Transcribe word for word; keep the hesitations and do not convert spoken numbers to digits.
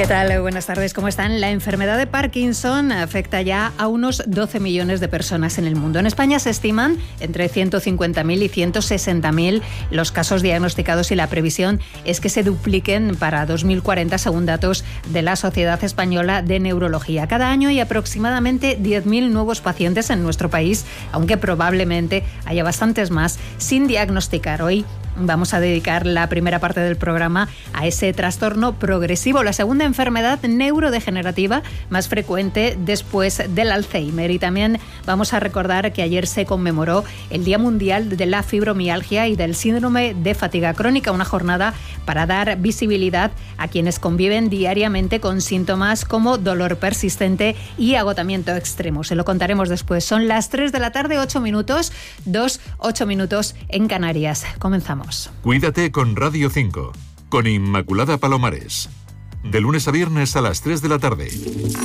¿Qué tal? Buenas tardes, ¿cómo están? La enfermedad de Parkinson afecta ya a unos doce millones de personas en el mundo. En España se estiman entre ciento cincuenta mil y ciento sesenta mil los casos diagnosticados y la previsión es que se dupliquen para dos mil cuarenta según datos de la Sociedad Española de Neurología. Cada año hay aproximadamente diez mil nuevos pacientes en nuestro país, aunque probablemente haya bastantes más sin diagnosticar. Hoy vamos a dedicar la primera parte del programa a ese trastorno progresivo, la segunda enfermedad neurodegenerativa más frecuente después del Alzheimer. Y también vamos a recordar que ayer se conmemoró el Día Mundial de la Fibromialgia y del Síndrome de Fatiga Crónica, una jornada para dar visibilidad a quienes conviven diariamente con síntomas como dolor persistente y agotamiento extremo. Se lo contaremos después. Son las tres de la tarde, ocho minutos, dos, ocho minutos en Canarias. Comenzamos. Cuídate con Radio cinco, con Inmaculada Palomares. De lunes a viernes a las tres de la tarde.